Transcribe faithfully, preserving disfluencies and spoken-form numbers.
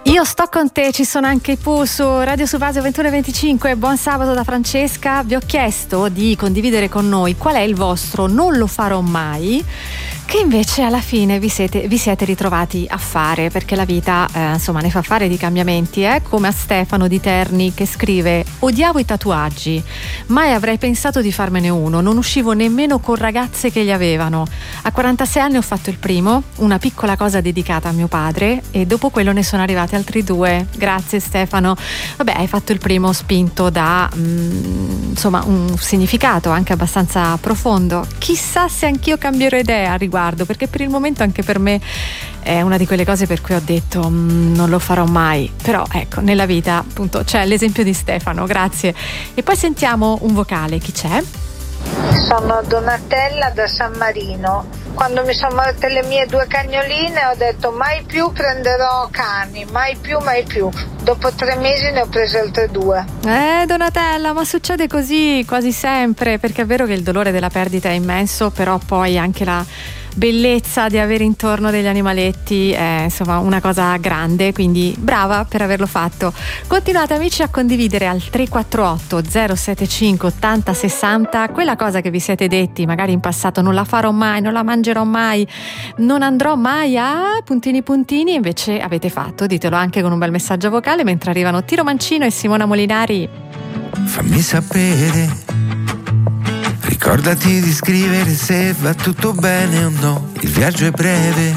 Io sto con te, ci sono anche i Pooh su Radio Subasio ventuno e venticinque. Buon sabato da Francesca. Vi ho chiesto di condividere con noi qual è il vostro non lo farò mai, che invece alla fine vi siete, vi siete ritrovati a fare, perché la vita eh, insomma ne fa fare di cambiamenti, eh? Come a Stefano di Terni che scrive: odiavo i tatuaggi, mai avrei pensato di farmene uno, non uscivo nemmeno con ragazze che li avevano. A quarantasei anni ho fatto il primo, una piccola cosa dedicata a mio padre, e dopo quello ne sono arrivati altri due. Grazie Stefano. Vabbè, hai fatto il primo spinto da mh, insomma un significato anche abbastanza profondo. Chissà se anch'io cambierò idea a riguardo, perché per il momento anche per me è una di quelle cose per cui ho detto mh, non lo farò mai. Però ecco, nella vita appunto c'è l'esempio di Stefano. Grazie. E poi sentiamo un vocale. Chi c'è? Sono Donatella da San Marino. Quando mi sono morte le mie due cagnoline ho detto mai più prenderò cani, mai più, mai più. Dopo tre mesi ne ho prese altre due. Eh Donatella, ma succede così quasi sempre, perché è vero che il dolore della perdita è immenso, però poi anche la bellezza di avere intorno degli animaletti è insomma una cosa grande, quindi brava per averlo fatto. Continuate amici a condividere al tre quattro otto zero sette cinque ottanta sessanta quella cosa che vi siete detti magari in passato: non la farò mai, non la mangerò mai, non andrò mai a puntini puntini, invece avete fatto. Ditelo anche con un bel messaggio vocale mentre arrivano Tiro Mancino e Simona Molinari. Fammi sapere, ricordati di scrivere se va tutto bene o no. Il viaggio è breve,